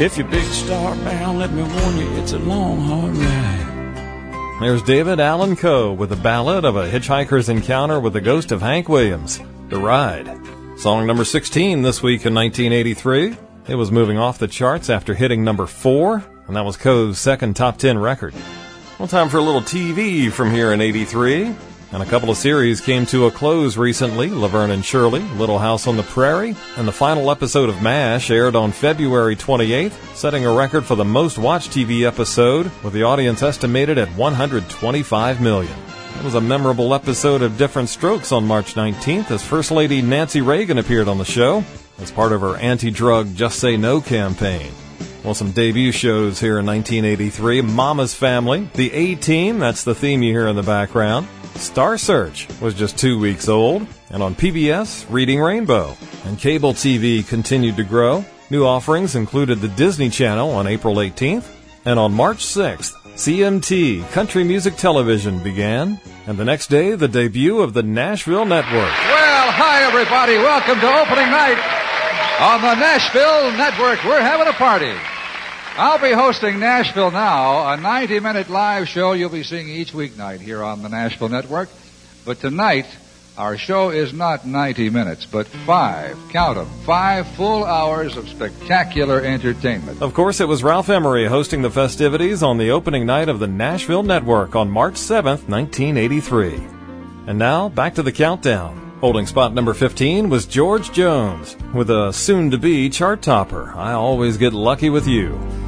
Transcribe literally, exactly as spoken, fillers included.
If you're big star bound, let me warn you, it's a long, hard ride. There's David Allan Coe with a ballad of a hitchhiker's encounter with the ghost of Hank Williams, The Ride. Song number sixteen this week in nineteen eighty-three. It was moving off the charts after hitting number four, and that was Coe's second top ten record. Well, time for a little T V from here in eighty-three. And a couple of series came to a close recently. Laverne and Shirley, Little House on the Prairie, and the final episode of MASH aired on February twenty-eighth, setting a record for the most watched T V episode, with the audience estimated at one hundred twenty-five million. It was a memorable episode of Different Strokes on March nineteenth, as First Lady Nancy Reagan appeared on the show as part of her anti-drug Just Say No campaign. Well, some debut shows here in nineteen eighty-three. Mama's Family, The A-Team, that's the theme you hear in the background. Star Search was just two weeks old, and on P B S, Reading Rainbow. And cable T V continued to grow. New offerings included the Disney Channel on April eighteenth, and on March sixth, C M T, Country Music Television, began, and the next day, the debut of the Nashville Network. Well, hi, everybody. Welcome to opening night on the Nashville Network. We're having a party. I'll be hosting Nashville Now, a ninety-minute live show you'll be seeing each weeknight here on the Nashville Network. But tonight, our show is not ninety minutes, but five, count them, five full hours of spectacular entertainment. Of course, it was Ralph Emery hosting the festivities on the opening night of the Nashville Network on March seventh, nineteen eighty-three. And now, back to the countdown. Holding spot number fifteen was George Jones with a soon-to-be chart topper, I Always Get Lucky With You.